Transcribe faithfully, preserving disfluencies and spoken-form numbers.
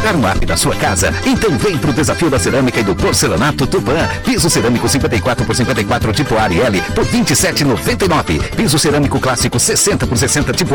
dar um up na sua casa? Então vem pro desafio da cerâmica e do porcelanato Tupã. Piso cerâmico cinquenta e quatro por cinquenta e quatro tipo Ariel por vinte e sete reais e noventa e nove centavos. Piso cerâmico clássico sessenta por sessenta tipo